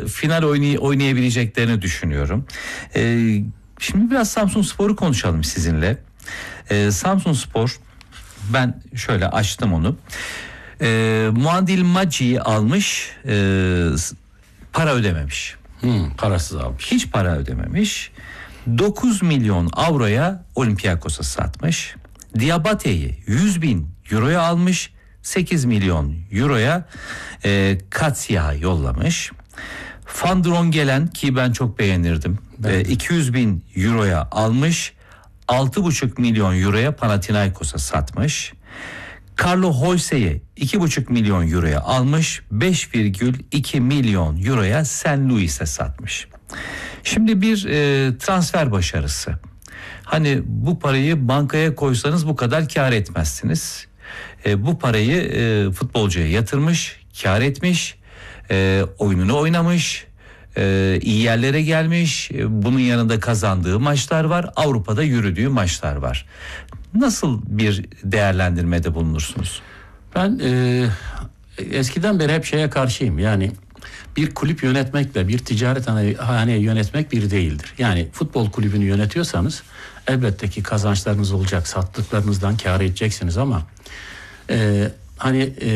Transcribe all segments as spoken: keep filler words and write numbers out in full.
final oynay- oynayabileceklerini düşünüyorum. E, şimdi biraz Samsunspor'u konuşalım sizinle. E, Samsunspor, ben şöyle açtım onu. E, Muadil Maci'yi almış, e, para ödememiş. Hmm, parasız almış. Hiç para ödememiş. dokuz milyon avroya Olympiakos'a satmış. Diabate'yi yüz bin euroya almış. sekiz milyon euroya e, Katsiyah'a yollamış. Van Drongelen, ki ben çok beğenirdim, e, iki yüz bin euroya almış. altı buçuk milyon euroya Panathinaikos'a satmış. Carlo Holse'yi iki buçuk milyon euroya almış. beş virgül iki milyon euroya Saint Louis'e satmış. Şimdi bir e, transfer başarısı. Hani bu parayı bankaya koysanız bu kadar kar etmezsiniz. E, bu parayı e, futbolcuya yatırmış, kar etmiş, e, oyununu oynamış, e, iyi yerlere gelmiş. E, bunun yanında kazandığı maçlar var, Avrupa'da yürüdüğü maçlar var. Nasıl bir değerlendirmede bulunursunuz? Ben e, eskiden beri hep şeye karşıyım. Yani bir kulüp yönetmekle bir ticarethane yönetmek bir değildir. Yani futbol kulübünü yönetiyorsanız elbette ki kazançlarınız olacak, sattıklarınızdan kâr edeceksiniz ama e, hani e,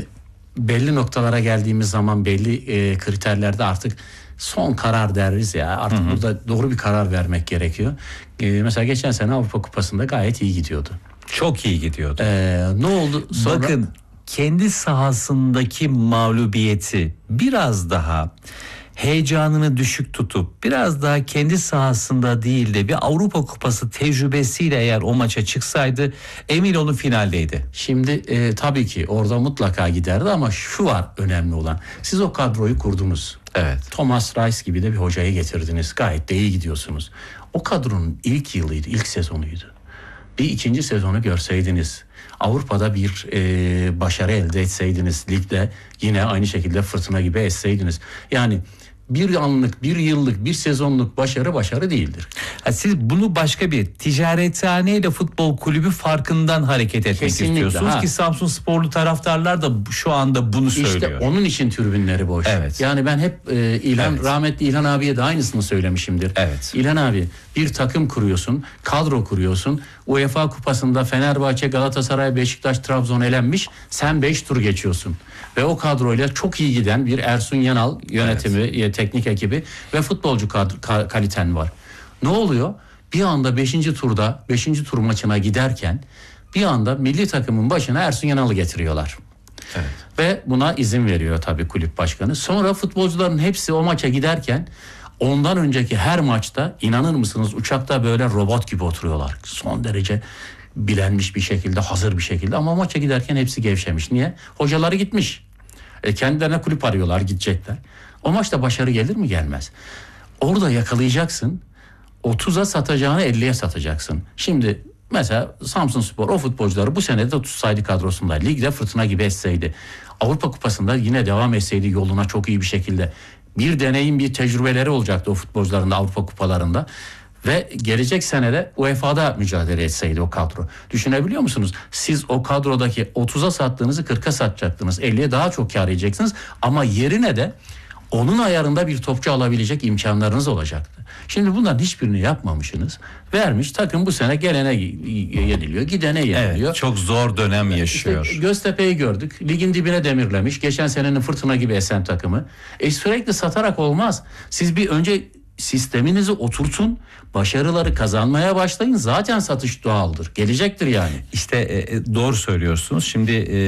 belli noktalara geldiğimiz zaman belli e, kriterlerde artık son karar deriz ya, artık hı hı. burada doğru bir karar vermek gerekiyor. E, mesela geçen sene Avrupa Kupası'nda gayet iyi gidiyordu. Çok iyi gidiyordu. E, ne oldu sonra? Bakın, kendi sahasındaki mağlubiyeti biraz daha heyecanını düşük tutup biraz daha kendi sahasında değil de bir Avrupa Kupası tecrübesiyle eğer o maça çıksaydı emin olun finaldeydi. Şimdi e, tabii ki orada mutlaka giderdi ama şu var önemli olan. Siz o kadroyu kurdunuz. Evet. Thomas Reis gibi de bir hocayı getirdiniz. Gayet de iyi gidiyorsunuz. O kadronun ilk yılıydı, ilk sezonuydu. Bir ikinci sezonu görseydiniz, Avrupa'da bir e, başarı elde etseydiniz, ligde yine aynı şekilde fırtına gibi esseydiniz. Yani bir anlık, bir yıllık, bir sezonluk başarı başarı değildir. Ha, siz bunu başka bir ticarethane ile futbol kulübü farkından hareket etmek Kesinlikle, istiyorsunuz ha. ki Samsunsporlu taraftarlar da şu anda bunu söylüyor. İşte onun için tribünleri boş. Evet. Yani ben hep e, İlhan, evet. rahmetli İlhan abiye de aynısını söylemişimdir. Evet. İlhan abi, bir takım kuruyorsun, kadro kuruyorsun. UEFA Kupası'nda Fenerbahçe, Galatasaray, Beşiktaş, Trabzon elenmiş. Sen beş tur geçiyorsun. Ve o kadroyla çok iyi giden bir Ersun Yanal yönetimi, evet. teknik ekibi ve futbolcu kadro, ka, kaliten var. Ne oluyor? Bir anda beşinci turda, beşinci tur maçına giderken bir anda milli takımın başına Ersun Yanal'ı getiriyorlar. Evet. Ve buna izin veriyor tabii kulüp başkanı. Sonra futbolcuların hepsi o maça giderken ondan önceki her maçta inanır mısınız uçakta böyle robot gibi oturuyorlar. Son derece bilenmiş bir şekilde, hazır bir şekilde ama maça giderken hepsi gevşemiş. Niye? Hocaları gitmiş. E kendilerine kulüp arıyorlar, gidecekler. O maçta başarı gelir mi? Gelmez. Orada yakalayacaksın. otuza satacağını elliye satacaksın. Şimdi mesela Samsunspor o futbolcuları bu sene de tutsaydı kadrosunda, ligde fırtına gibi etseydi, Avrupa Kupası'nda yine devam etseydi yoluna çok iyi bir şekilde, bir deneyim, bir tecrübeleri olacaktı o futbolcuların da Avrupa Kupalarında ve gelecek senede U E F A'da mücadele etseydi o kadro. Düşünebiliyor musunuz? Siz o kadrodaki otuza sattığınızı kırka satacaktınız. elliye daha çok kâr edeceksiniz ama yerine de onun ayarında bir topçu alabilecek imkanlarınız olacaktı. Şimdi bunların hiçbirini yapmamışsınız. Vermiş, takım bu sene gelene yeniliyor, gidene yeniliyor. Evet, çok zor dönem yaşıyor. İşte Göztepe'yi gördük. Ligin dibine demirlemiş. Geçen senenin fırtına gibi esen takımı. E sürekli satarak olmaz. Siz bir önce sisteminizi oturtun. Başarıları kazanmaya başlayın. Zaten satış doğaldır. Gelecektir yani. İşte e, doğru söylüyorsunuz. Şimdi e,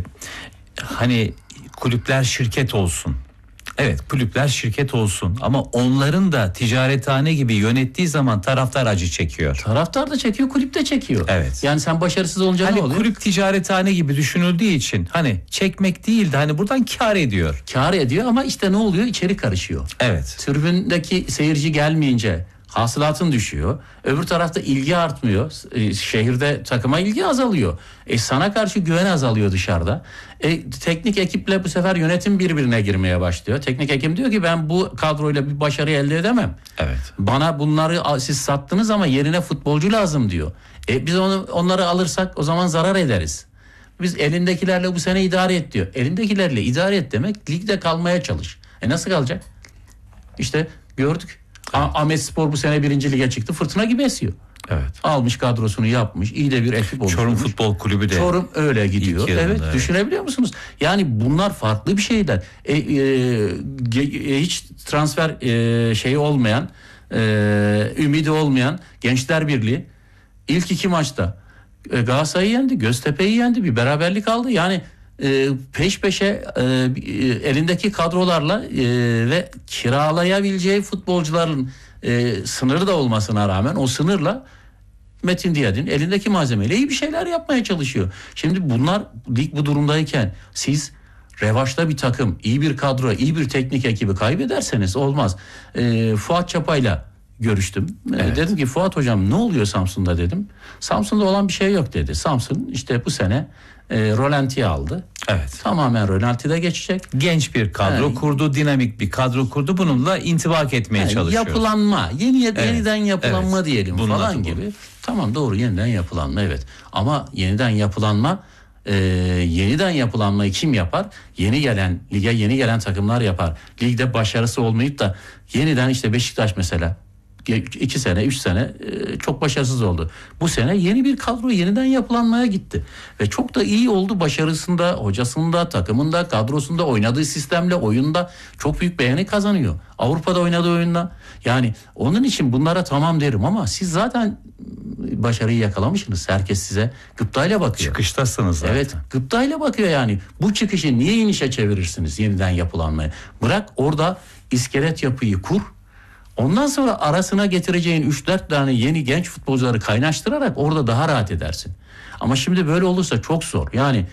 hani kulüpler şirket olsun. Evet, kulüpler şirket olsun ama onların da ticarethane gibi yönettiği zaman taraftar acı çekiyor. Taraftar da çekiyor, kulüp de çekiyor. Evet. Yani sen başarısız olunca hani ne oluyor? Kulüp ticarethane gibi düşünüldüğü için hani çekmek değil de hani buradan kar ediyor. Kar ediyor ama işte ne oluyor? İçeri karışıyor. Evet. Tribündeki seyirci gelmeyince hasılatın düşüyor. Öbür tarafta ilgi artmıyor. E, şehirde takıma ilgi azalıyor. E, sana karşı güven azalıyor dışarıda. E, teknik ekiple bu sefer yönetim birbirine girmeye başlıyor. Teknik ekip diyor ki ben bu kadroyla bir başarı elde edemem. Evet. Bana bunları siz sattınız ama yerine futbolcu lazım diyor. E, biz onu onları alırsak o zaman zarar ederiz. Biz elindekilerle bu sene idare et diyor. Elindekilerle idare et demek ligde kalmaya çalış. E nasıl kalacak? İşte gördük. Evet. Ahmet Spor bu sene birinci lige çıktı. Fırtına gibi esiyor. Evet. Almış kadrosunu yapmış. İyi de bir ekip oluşturmuş. Çorum Futbol Kulübü de. Çorum öyle gidiyor. Evet, evet. Düşünebiliyor musunuz? Yani bunlar farklı bir şeyler. E, e, e, hiç transfer e, şeyi olmayan, e, ümidi olmayan Gençler Birliği ilk iki maçta e, Galatasaray'ı yendi, Göztepe'yi yendi, bir beraberlik aldı. Yani e, peş peşe e, elindeki kadrolarla e, ve kiralayabileceği futbolcuların e, sınırı da olmasına rağmen o sınırla Metin Diyadin elindeki malzemeyle iyi bir şeyler yapmaya çalışıyor. Şimdi bunlar lig bu durumdayken siz revaçta bir takım, iyi bir kadro, iyi bir teknik ekibi kaybederseniz olmaz. E, Fuat Çapa'yla görüştüm. Evet. E, dedim ki Fuat hocam ne oluyor Samsun'da dedim. Samsun'da olan bir şey yok dedi. Samsun işte bu sene e, Rolanti'yi aldı. Evet. Tamamen Rolanti'de geçecek. Genç bir kadro yani, kurdu, dinamik bir kadro kurdu. Bununla intibak etmeye yani çalışıyor. Yapılanma, yeni evet. yeniden yapılanma evet. diyelim bunun falan gibi. Tamam doğru yeniden yapılanma evet. Ama yeniden yapılanma e, yeniden yapılanmayı kim yapar? Yeni gelen lige yeni gelen takımlar yapar. Ligde başarısı olmayıp da yeniden işte Beşiktaş mesela iki sene, üç sene çok başarısız oldu. Bu sene yeni bir kadro yeniden yapılanmaya gitti. Ve çok da iyi oldu başarısında, hocasında, takımında, kadrosunda, oynadığı sistemle, oyunda çok büyük beğeni kazanıyor. Avrupa'da oynadığı oyunda. Yani onun için bunlara tamam derim ama siz zaten başarıyı yakalamışsınız. Herkes size gıptayla bakıyor. Çıkıştasınız zaten. Evet, gıptayla bakıyor yani. Bu çıkışı niye inişe çevirirsiniz yeniden yapılanmaya? Bırak orada iskelet yapıyı kur. Ondan sonra arasına getireceğin üç dört tane yeni genç futbolcuları kaynaştırarak orada daha rahat edersin. Ama şimdi böyle olursa çok zor. Yani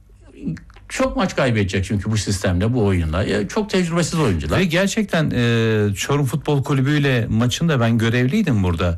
çok maç kaybedecek çünkü bu sistemde, bu oyunda. Ya çok tecrübesiz oyuncular. Ve gerçekten e, Çorum Futbol Kulübü ile maçında ben görevliydim burada.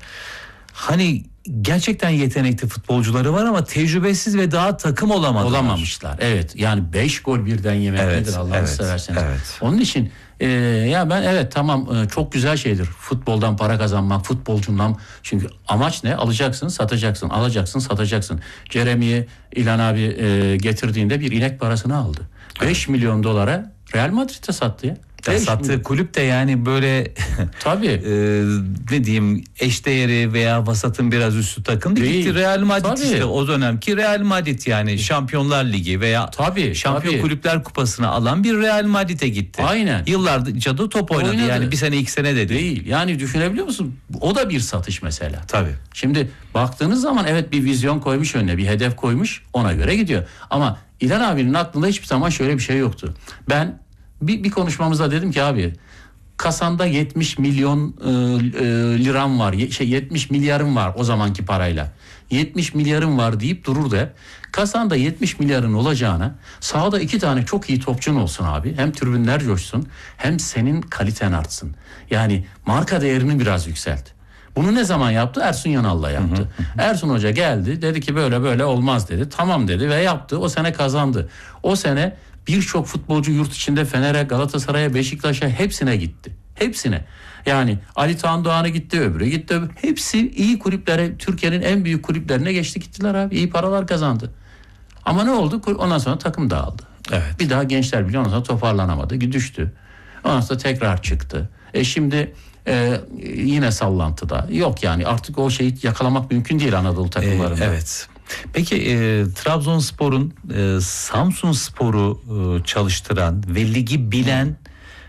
Hani gerçekten yetenekli futbolcuları var ama tecrübesiz ve daha takım olamadılar. Olamamışlar. Evet. Yani beş gol birden yemek evet, nedir Allah'ını evet, severseniz. Evet. Onun için Ee, ya ben evet tamam e, çok güzel şeydir futboldan para kazanmak, futbolcundan, çünkü amaç ne? Alacaksın, satacaksın, alacaksın, satacaksın. Jeremy'yi İlhan abi e, getirdiğinde bir inek parasını aldı. Evet. beş milyon dolara Real Madrid'e sattı ya. Ya sattığı kulüp de yani böyle tabii e, ne diyeyim eşdeğeri veya vasatın biraz üstü takım değil. Gitti Real Madrid tabii. işte o dönemki Real Madrid yani Şampiyonlar Ligi veya tabii, Şampiyon tabii. Kulüpler Kupası'nı alan bir Real Madrid'e gitti. Aynen. Yıllarca da top oynadı. oynadı. Yani bir sene iki sene de değil. Değil. Yani düşünebiliyor musun? O da bir satış mesela. Tabii. Şimdi baktığınız zaman evet bir vizyon koymuş önüne, bir hedef koymuş, ona göre gidiyor. Ama İlhan abinin aklında hiçbir zaman şöyle bir şey yoktu. Ben Bir, bir konuşmamızda dedim ki abi kasanda yetmiş milyon e, e, liram var, şey yetmiş milyarım var o zamanki parayla. yetmiş milyarım var deyip dururdu hep. Kasanda yetmiş milyarın olacağına sahada iki tane çok iyi topçun olsun abi. Hem tribünler coşsun hem senin kaliten artsın. Yani marka değerini biraz yükselt. Bunu ne zaman yaptı? Ersun Yanal'la yaptı. Ersun Hoca geldi, dedi ki böyle böyle olmaz dedi. Tamam dedi ve yaptı. O sene kazandı. O sene birçok futbolcu yurt içinde Fener'e, Galatasaray'a, Beşiktaş'a hepsine gitti. Hepsine. Yani Ali Tan Doğan'a gitti, öbürü gitti. Öbürü. Hepsi iyi kulüplere, Türkiye'nin en büyük kulüplerine geçti gittiler abi. İyi paralar kazandı. Ama ne oldu? Ondan sonra takım dağıldı. Evet. Bir daha Gençler Birliği ondan sonra toparlanamadı. Düştü. Ondan sonra tekrar çıktı. E şimdi e, yine sallantıda. Yok yani artık o şeyi yakalamak mümkün değil Anadolu takımlarında. E, evet. Peki e, Trabzonspor'un e, Samsunspor'u e, çalıştıran ve ligi bilen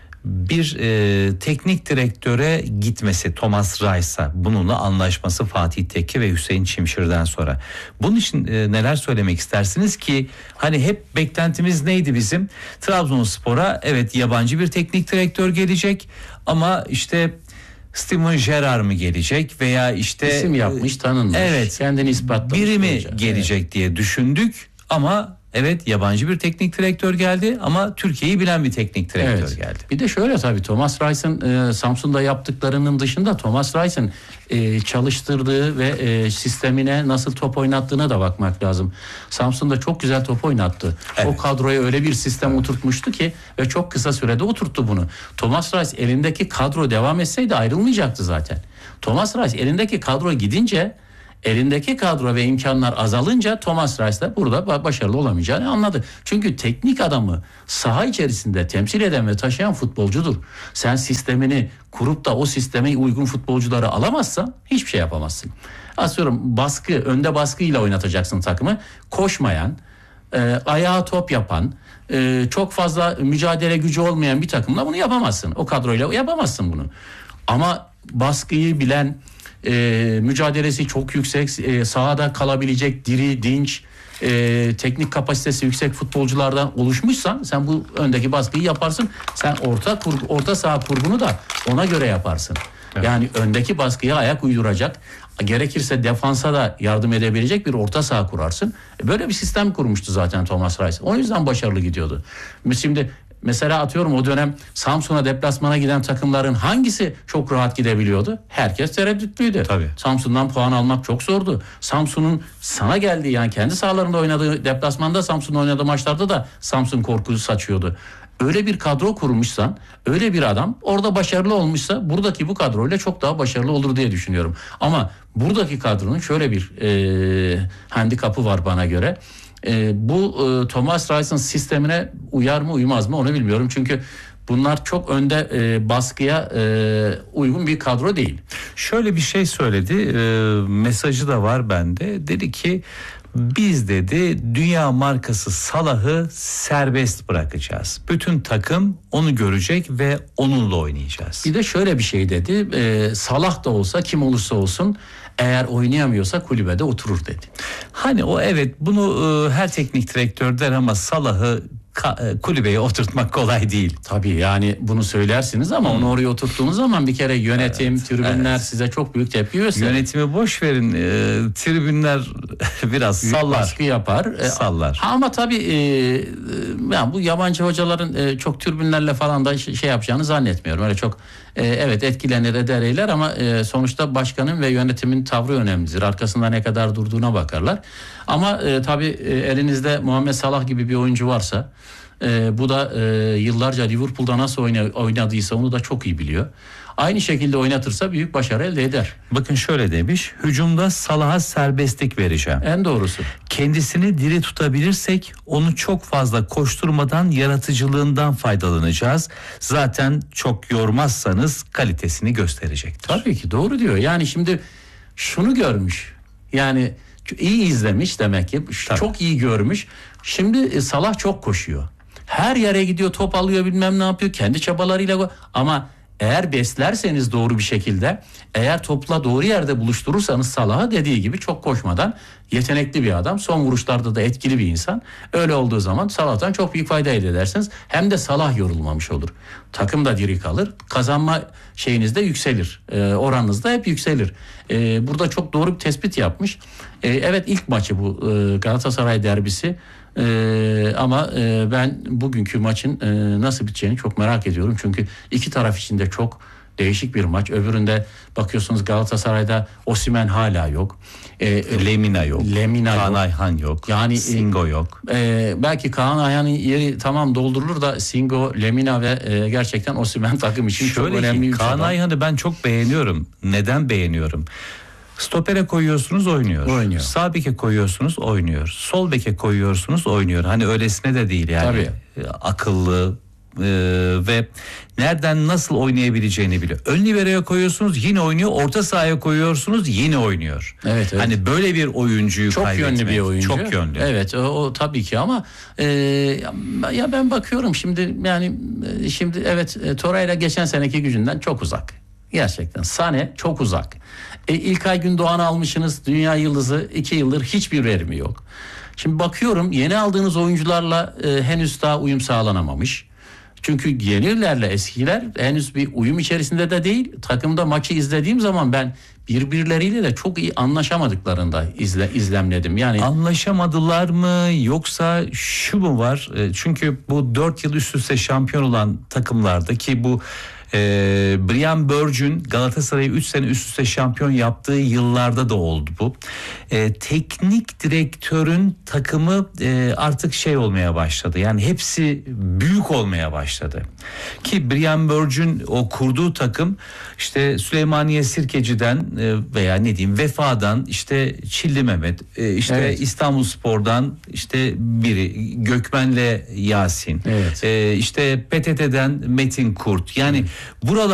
bir e, teknik direktöre gitmesi, Thomas Reis'a, bununla anlaşması Fatih Tekke ve Hüseyin Çimşir'den sonra. Bunun için e, neler söylemek istersiniz ki hani hep beklentimiz neydi bizim? Trabzonspor'a evet yabancı bir teknik direktör gelecek ama işte Steven Gerrard mı gelecek veya işte isim yapmış, tanınmış, evet, kendini ispatlamış biri mi olacak. gelecek evet. diye düşündük ama evet yabancı bir teknik direktör geldi ama Türkiye'yi bilen bir teknik direktör evet. geldi. Bir de şöyle tabii Thomas Reis'in e, Samsun'da yaptıklarının dışında Thomas Reis'in e, çalıştırdığı ve e, sistemine nasıl top oynattığına da bakmak lazım. Samsun'da çok güzel top oynattı. Evet. O kadroya öyle bir sistem evet. oturtmuştu ki ve çok kısa sürede oturttu bunu. Thomas Reis elindeki kadro devam etseydi ayrılmayacaktı zaten. Thomas Reis elindeki kadro gidince elindeki kadro ve imkanlar azalınca Thomas Reis de burada başarılı olamayacağını anladı. Çünkü teknik adamı saha içerisinde temsil eden ve taşıyan futbolcudur. Sen sistemini kurup da o sisteme uygun futbolcuları alamazsan hiçbir şey yapamazsın. Asıyorum baskı, önde baskıyla oynatacaksın takımı. Koşmayan, e, ayağa top yapan, e, çok fazla mücadele gücü olmayan bir takımla bunu yapamazsın. O kadroyla yapamazsın bunu. Ama baskıyı bilen, e, mücadelesi çok yüksek, e, sahada kalabilecek diri, dinç, e, teknik kapasitesi yüksek futbolculardan oluşmuşsan sen bu öndeki baskıyı yaparsın. Sen orta kur, orta saha kurgunu da ona göre yaparsın. Evet. Yani öndeki baskıya ayak uyduracak, gerekirse defansa da yardım edebilecek bir orta saha kurarsın. Böyle bir sistem kurmuştu zaten Thomas Reis. O yüzden başarılı gidiyordu. Şimdi mesela atıyorum o dönem Samsun'a deplasmana giden takımların hangisi çok rahat gidebiliyordu? Herkes tereddütlüydü. Tabii. Samsun'dan puan almak çok zordu. Samsun'un sana geldiği, yani kendi sahalarında oynadığı, deplasmanda Samsun'da oynadığı maçlarda da Samsun korkusu saçıyordu. Öyle bir kadro kurmuşsan, öyle bir adam orada başarılı olmuşsa buradaki bu kadroyla çok daha başarılı olur diye düşünüyorum. Ama buradaki kadronun şöyle bir e, handikapı var bana göre. E, bu e, Thomas Reis'in sistemine uyar mı uymaz mı onu bilmiyorum. Çünkü bunlar çok önde e, baskıya e, uygun bir kadro değil. Şöyle bir şey söyledi, e, mesajı da var bende. Dedi ki biz dedi dünya markası Salah'ı serbest bırakacağız. Bütün takım onu görecek ve onunla oynayacağız. Bir de şöyle bir şey dedi. E, Salah da olsa kim olursa olsun eğer oynayamıyorsa kulübede oturur dedi. Hani o evet bunu e, her teknik direktör der ama Salah'ı ka- kulübeye oturtmak kolay değil. Tabii yani bunu söylersiniz ama hmm. onu oraya oturttuğunuz zaman bir kere yönetim, evet, tribünler evet. size çok büyük tepki gösterir. Yönetimi boş verin, e, tribünler biraz büyük sallar. Baskı yapar. Sallar. E, ama tabii e, yani bu yabancı hocaların e, çok tribünlerle falan da şey yapacağını zannetmiyorum. Öyle çok e, evet etkilenir eder eyler ama e, sonuçta başkanın ve yönetimin tavrı önemlidir. Arkasında ne kadar durduğuna bakarlar. Ama e, tabii e, elinizde Muhammed Salah gibi bir oyuncu varsa, e, bu da e, yıllarca Liverpool'da nasıl oyna, oynadıysa onu da çok iyi biliyor. Aynı şekilde oynatırsa büyük başarı elde eder. Bakın şöyle demiş, hücumda Salah'a serbestlik vereceğim. En doğrusu. Kendisini diri tutabilirsek onu çok fazla koşturmadan yaratıcılığından faydalanacağız. Zaten çok yormazsanız kalitesini gösterecektir. Tabii ki doğru diyor. Yani şimdi şunu görmüş. Yani iyi izlemiş demek ki. Tabii. Çok iyi görmüş. Şimdi Salah çok koşuyor. Her yere gidiyor, top alıyor, bilmem ne yapıyor. Kendi çabalarıyla, ama eğer beslerseniz doğru bir şekilde, eğer topla doğru yerde buluşturursanız Salah'ı, dediği gibi çok koşmadan yetenekli bir adam. Son vuruşlarda da etkili bir insan. Öyle olduğu zaman Salah'tan çok büyük fayda elde edersiniz. Hem de Salah yorulmamış olur. Takım da diri kalır. Kazanma şeyiniz de yükselir. E, oranınız da hep yükselir. E, burada çok doğru bir tespit yapmış. E, evet ilk maçı bu e, Galatasaray derbisi. Ee, ama e, ben bugünkü maçın e, nasıl biteceğini çok merak ediyorum. Çünkü iki taraf için de çok değişik bir maç. Öbüründe bakıyorsunuz Galatasaray'da Osimhen hala yok. Ee, Lemina yok. Lemina Kaan yok. Ayhan yok. Yani Singo yok. E, belki Kaan Ayhan'ın yeri tamam doldurulur da Singo, Lemina ve e, gerçekten Osimhen takım için şöyle çok önemli. Ki, Kaan Ayhan'ı ben çok beğeniyorum. Neden beğeniyorum? Stopere koyuyorsunuz oynuyor. Oynuyor. Sağ beke koyuyorsunuz oynuyor. Sol beke koyuyorsunuz oynuyor. Hani öylesine de değil yani. Tabii. Akıllı e, ve nereden nasıl oynayabileceğini biliyor. Ön libero'ya koyuyorsunuz yine oynuyor. Orta sahaya koyuyorsunuz yine oynuyor. Evet, evet. Hani böyle bir oyuncuyu çok kaybetmek. Çok yönlü bir oyuncu. Çok yönlü. Evet o, o tabii ki ama e, ya ben bakıyorum şimdi yani şimdi evet Torreira geçen seneki gücünden çok uzak. Gerçekten Sane çok uzak. E, İlkay Gündoğan'ı almışsınız, dünya yıldızı, iki yıldır hiçbir verimi yok. Şimdi bakıyorum yeni aldığınız oyuncularla e, henüz daha uyum sağlanamamış. Çünkü yenilerle eskiler henüz bir uyum içerisinde de değil. Takımda maçı izlediğim zaman ben birbirleriyle de çok iyi anlaşamadıklarında izle, izlemledim. Yani anlaşamadılar mı yoksa şu mu var? Çünkü bu dört yıl üst üste şampiyon olan takımlarda ki bu E, Brian Burge'ün Galatasaray'ı üç sene üst üste şampiyon yaptığı yıllarda da oldu bu. E, teknik direktörün takımı e, artık şey olmaya başladı. Yani hepsi büyük olmaya başladı. Ki Brian Burge'ün o kurduğu takım işte Süleymaniye Sirkeci'den e, veya ne diyeyim Vefa'dan işte Çilli Mehmet, e, işte Evet. İstanbulspor'dan işte biri Gökmen'le Yasin, Evet. e, işte P T T'den Metin Kurt. Yani buralar